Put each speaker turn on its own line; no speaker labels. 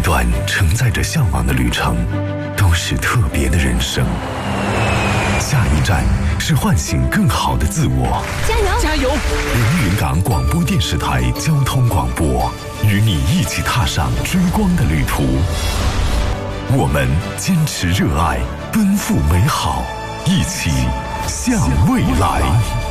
段承载着向往的旅程，都是特别的人生。下一站是唤醒更好的自我。
加油！
加油！
连云港广播电视台交通广播，与你一起踏上追光的旅途。我们坚持热爱，奔赴美好，一起向未来。